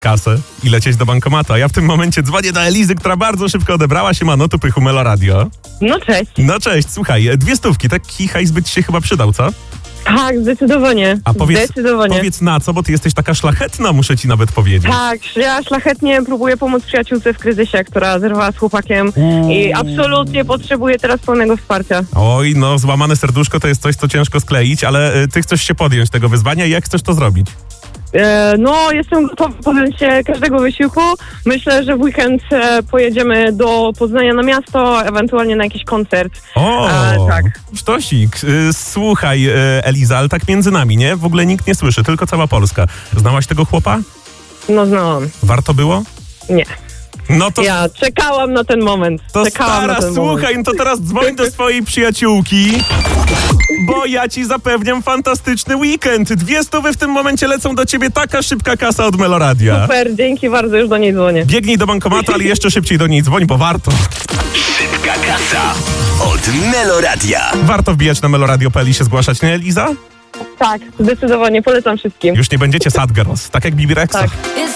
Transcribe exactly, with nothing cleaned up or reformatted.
kasę i lecieć do bankomatu. A ja w tym momencie dzwonię do Elizy, która bardzo szybko odebrała. Siemano, tu Pychu, Melo Radio. No cześć. No cześć, słuchaj, dwie stówki, taki hajs by ci się chyba przydał, co? Tak, zdecydowanie. A powiedz, zdecydowanie. powiedz na co, bo ty jesteś taka szlachetna, muszę ci nawet powiedzieć. Tak, ja szlachetnie próbuję pomóc przyjaciółce w kryzysie, która zerwała z chłopakiem Uuu. i absolutnie potrzebuje teraz pełnego wsparcia. Oj, no złamane serduszko to jest coś, co ciężko skleić, ale y, ty chcesz się podjąć tego wyzwania i jak chcesz to zrobić? E, no, jestem gotowa podjąć się każdego wysiłku. Myślę, że w weekend e, pojedziemy do Poznania na miasto, ewentualnie na jakiś koncert. O, E, tak. sztosik. Y, słuchaj, y, Eliza, ale tak między nami, nie? W ogóle nikt nie słyszy, tylko cała Polska. Znałaś tego chłopa? No, znałam. Warto było? Nie. No to... Ja czekałam na ten moment. To czekałam stara, na ten słuchaj, moment. no to teraz dzwoń do swojej przyjaciółki, bo ja ci zapewniam fantastyczny weekend. Dwie stówy w tym momencie lecą do ciebie, taka szybka kasa od Melo Radia. Super, dzięki bardzo, już do niej dzwonię. Biegnij do bankomatu, ale jeszcze szybciej do niej dzwoń, bo warto. Szybka kasa od Melo Radia. Warto wbijać na meloradio kropka p l i się zgłaszać, nie, Eliza? Tak, zdecydowanie, polecam wszystkim. Już nie będziecie sad girls, tak jak Bibi Rexa. Tak.